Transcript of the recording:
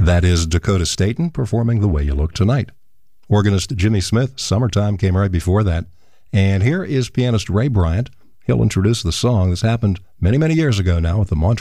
That is Dakota Staton performing The Way You Look Tonight. Organist Jimmy Smith, Summertime, came right before that. And here is pianist Ray Bryant. He'll introduce the song. This happened many, many years ago now at the Montreux